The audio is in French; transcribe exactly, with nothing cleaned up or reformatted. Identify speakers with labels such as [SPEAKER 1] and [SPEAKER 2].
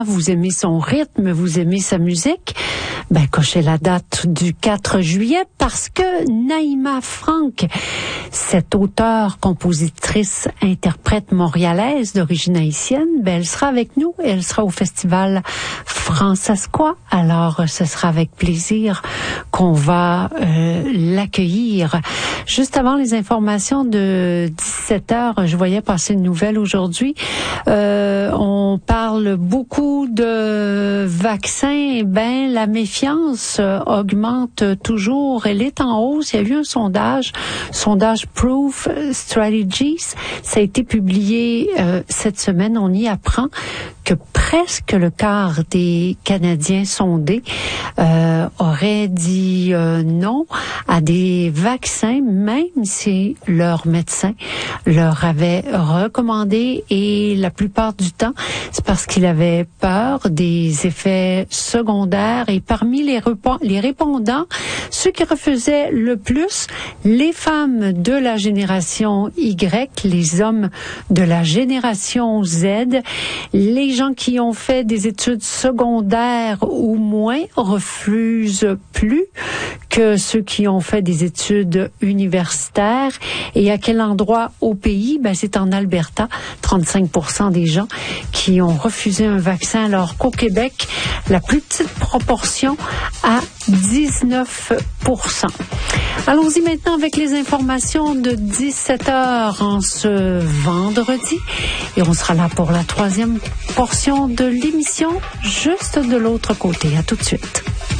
[SPEAKER 1] Vous aimez son rythme, vous aimez sa musique, ben cochez la date du quatre juillet parce que Naïma Franck, cette auteure, compositrice, interprète montréalaise d'origine haïtienne, ben elle sera avec nous et elle sera au festival Francescois. Alors, ce sera avec plaisir qu'on va euh, l'accueillir. Juste avant les informations de dix-sept heures, je voyais passer une nouvelle aujourd'hui. Euh, on parle beaucoup de vaccins. Ben, la méfiance euh, augmente toujours. Elle est en hausse. Il y a eu un sondage, sondage Proof Strategies. Ça a été publié euh, cette semaine. On y apprend que presque le quart des Canadiens sondés euh, auraient dit euh, non à des vaccins, même si leur médecin leur avait recommandé, et la plupart du temps, c'est parce qu'il avait peur des effets secondaires. Et parmi les, rép- les répondants, ceux qui refusaient le plus, les femmes de la génération Y, les hommes de la génération Z, les gens qui ont fait des études secondaires ou moins refusent plus que ceux qui ont fait des études universitaires. Et à quel endroit au pays? Ben, c'est en Alberta, trente-cinq pour cent des gens qui ont refusé un vaccin, alors qu'au Québec, la plus petite proportion à dix-neuf pour cent. Allons-y maintenant avec les informations de dix-sept heures en ce vendredi. Et on sera là pour la troisième portion de l'émission, juste de l'autre côté. À tout de suite.